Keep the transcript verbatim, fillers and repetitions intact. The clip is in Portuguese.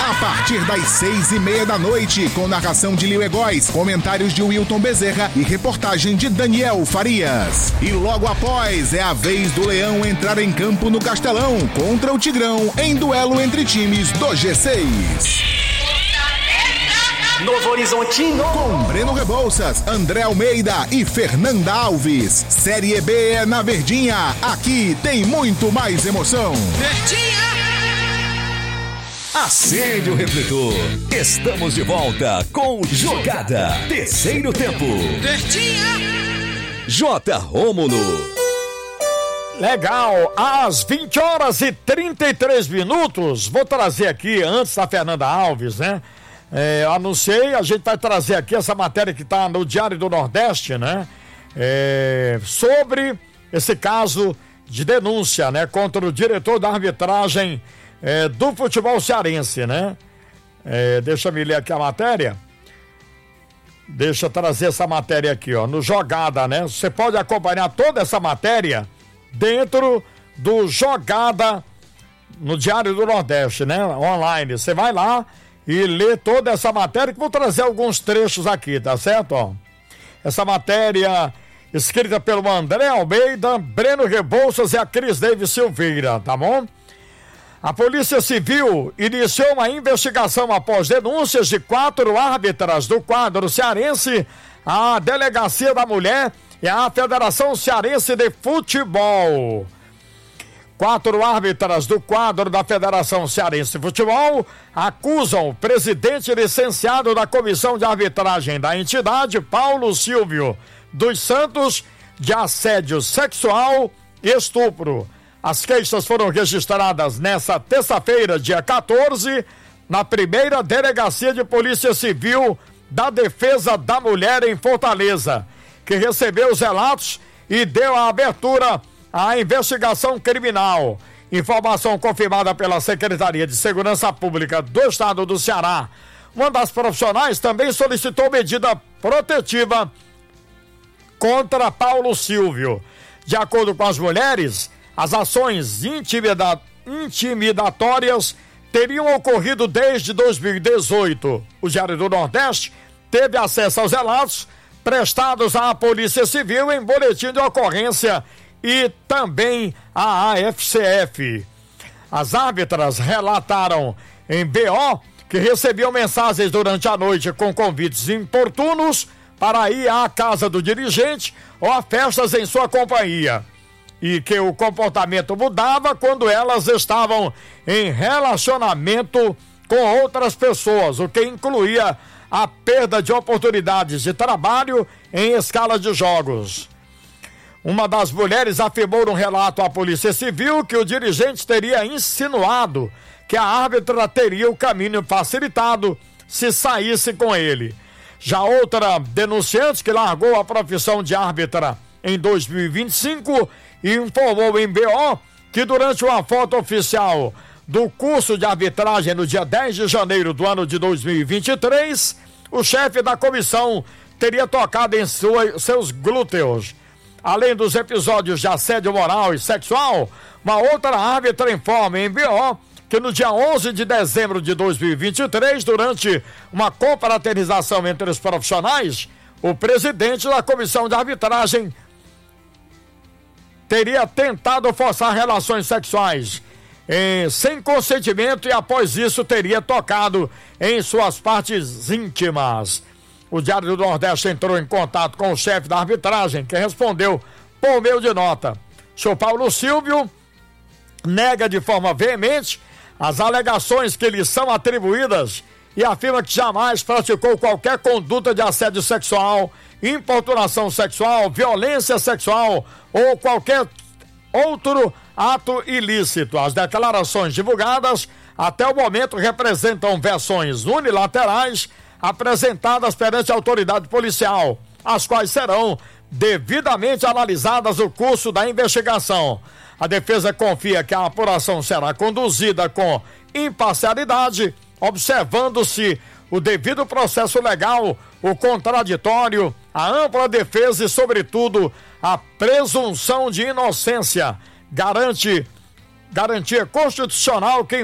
A partir das seis e meia da noite, com narração de Lio Egóis, comentários de Wilton Bezerra e reportagem de Daniel Farias. E logo após, é a vez do Leão entrar em campo no Castelão contra o Tigrão em duelo entre times do G seis. Novo Horizontino, com Breno Rebouças, André Almeida e Fernanda Alves. Série B é na Verdinha. Aqui tem muito mais emoção. Verdinha! Acende o refletor. Estamos de volta com Jogada. Terceiro tempo. Verdinha! J. Rômulo. Legal, às vinte horas e trinta e três minutos, vou trazer aqui, antes da Fernanda Alves, né? É, anunciei, a gente vai trazer aqui essa matéria que está no Diário do Nordeste, né? É, sobre esse caso de denúncia, né? Contra o diretor da arbitragem é, do futebol cearense, né? É, deixa eu me ler aqui a matéria. Deixa eu trazer essa matéria aqui, ó, no Jogada, né? Você pode acompanhar toda essa matéria dentro do Jogada no Diário do Nordeste, né? Online. Você vai lá e lê toda essa matéria, que vou trazer alguns trechos aqui, tá certo? Ó, essa matéria escrita pelo André Almeida, Breno Rebouças e a Cris Davis Silveira, tá bom? A Polícia Civil iniciou uma investigação após denúncias de quatro árbitras do quadro cearense à Delegacia da Mulher e à Federação Cearense de Futebol. Quatro árbitras do quadro da Federação Cearense de Futebol acusam o presidente licenciado da Comissão de Arbitragem da entidade, Paulo Silvio dos Santos, de assédio sexual e estupro. As queixas foram registradas nesta terça-feira, dia quatorze, na primeira Delegacia de Polícia Civil da Defesa da Mulher em Fortaleza, que recebeu os relatos e deu a abertura à investigação criminal. Informação confirmada pela Secretaria de Segurança Pública do Estado do Ceará. Uma das profissionais também solicitou medida protetiva contra Paulo Silvio. De acordo com as mulheres, as ações intimida- intimidatórias teriam ocorrido desde dois mil e dezoito. O Diário do Nordeste teve acesso aos relatos prestados à Polícia Civil em boletim de ocorrência e também à A F C F. As árbitras relataram em B O que recebiam mensagens durante a noite com convites importunos para ir à casa do dirigente ou a festas em sua companhia, e que o comportamento mudava quando elas estavam em relacionamento com outras pessoas, o que incluía a perda de oportunidades de trabalho em escala de jogos. Uma das mulheres afirmou num relato à Polícia Civil que o dirigente teria insinuado que a árbitra teria o caminho facilitado se saísse com ele. Já outra denunciante, que largou a profissão de árbitra em dois mil e vinte e cinco, informou em B O que durante uma foto oficial do curso de arbitragem no dia dez de janeiro do ano de dois mil e vinte e três, o chefe da comissão teria tocado em sua, seus glúteos. Além dos episódios de assédio moral e sexual, uma outra árbitra informa em B O que no dia onze de dezembro de dois mil e vinte e três, durante uma confraternização entre os profissionais, o presidente da comissão de arbitragem teria tentado forçar relações sexuais eh, sem consentimento e após isso teria tocado em suas partes íntimas. O Diário do Nordeste entrou em contato com o chefe da arbitragem, que respondeu por meio de nota. O senhor Paulo Silvio nega de forma veemente as alegações que lhe são atribuídas e afirma que jamais praticou qualquer conduta de assédio sexual, importunação sexual, violência sexual ou qualquer outro ato ilícito. As declarações divulgadas até o momento representam versões unilaterais apresentadas perante a autoridade policial, as quais serão devidamente analisadas no curso da investigação. A defesa confia que a apuração será conduzida com imparcialidade, observando-se o devido processo legal, o contraditório, a ampla defesa e, sobretudo, a presunção de inocência, garante garantia constitucional que